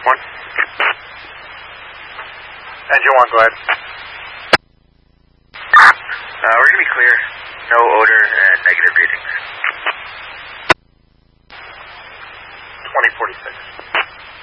1. Engine 1, go ahead. We're going to be clear. No odor and negative readings.